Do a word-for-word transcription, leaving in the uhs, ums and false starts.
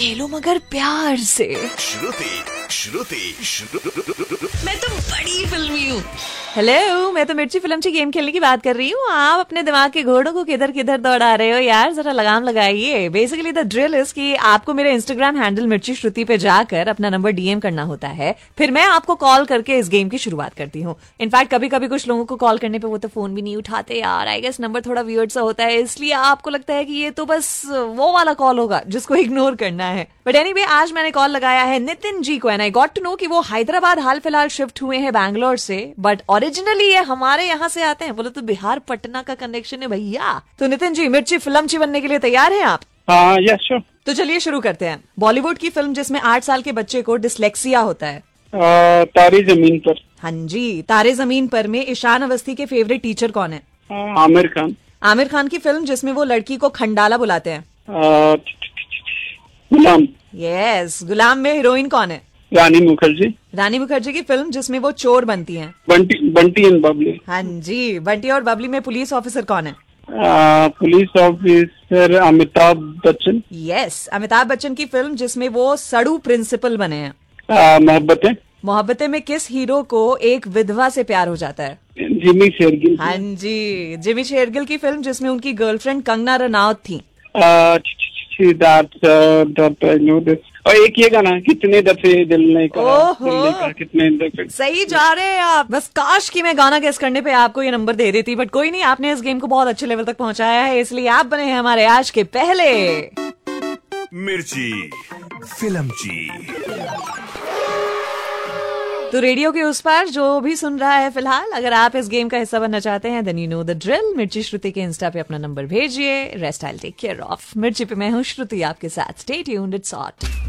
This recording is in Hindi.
खेलो मगर प्यार से। श्रुति श्रुति मैं तो बड़ी फिल्मी हूँ। हेलो, मैं तो मिर्ची फिल्म से गेम खेलने की बात कर रही हूँ। आप अपने दिमाग के घोड़ों को किधर किधर दौड़ा रहे हो यार, जरा लगाम लगाइए। बेसिकली द ड्रिल इज कि आपको मेरे इंस्टाग्राम हैंडल मिर्ची श्रुति पे जाकर अपना नंबर डीएम करना होता है, फिर मैं आपको कॉल करके इस गेम की शुरुआत करती हूँ। इनफैक्ट कभी कभी कुछ लोगों को कॉल करने पे वो तो फोन भी नहीं उठाते यार। आई गेस नंबर थोड़ा वियर्ड सा होता है, इसलिए आपको लगता है कि ये तो बस वो वाला कॉल होगा जिसको इग्नोर करना है। बट एनीवे, आज मैंने कॉल लगाया है नितिन जी को and I got to know कि वो हैदराबाद हाल फिलहाल शिफ्ट हुए हैं बैंगलोर से, बट ओरिजिनली ये हमारे यहाँ से आते हैं। बोले तो बिहार पटना का कनेक्शन है भैया। तो नितिन जी, मिर्ची फिल्म ची बनने के लिए तैयार हैं आप? हाँ, यस श्योर। तो चलिए शुरू करते हैं। बॉलीवुड की फिल्म जिसमें आठ साल के बच्चे को डिसलेक्सिया होता है। आ, तारे जमीन पर। हाँ जी, तारे जमीन पर में ईशान अवस्थी के फेवरेट टीचर कौन है? आ, आमिर खान। आमिर खान की फिल्म जिसमें वो लड़की को खंडाला बुलाते हैं। आ, गुलाम। यस, गुलाम में हीरोइन कौन है? रानी मुखर्जी। रानी मुखर्जी की फिल्म जिसमें वो चोर बनती हैं। बंटी बंटी एंड बबली। हाँ जी, बंटी और बबली में पुलिस ऑफिसर कौन है? आ, police officer Amitabh Bachchan. Yes, Amitabh Bachchan की फिल्म जिसमें वो सड़ू प्रिंसिपल बने हैं। मोहब्बतें। मोहब्बतें में किस हीरो को एक विधवा से प्यार हो जाता है? जिमी शेरगिल। हाँ जी, जिमी शेरगिल की फिल्म जिसमें उनकी गर्लफ्रेंड कंगना रनौत थी। आ, that, uh, that I know this. और एक ये गाना, कितने दफे दिल ने कहा, दिल ने कहा कितने दफे। सही जा रहे हैं आप। बस काश कि मैं गाना गेस करने पे आपको ये नंबर दे देती, बट कोई नहीं, आपने इस गेम को बहुत अच्छे लेवल तक पहुंचाया है, इसलिए आप बने हैं हमारे आज के पहले मिर्ची फिल्म ची। तो रेडियो के उस पार जो भी सुन रहा है फिलहाल, अगर आप इस गेम का हिस्सा बनना चाहते हैं then you know the drill. मिर्ची श्रुति के इंस्टा पे अपना नंबर भेजिए। Rest I will take care of. मिर्ची पे मैं हूँ श्रुति आपके साथ। Stay tuned, it's hot.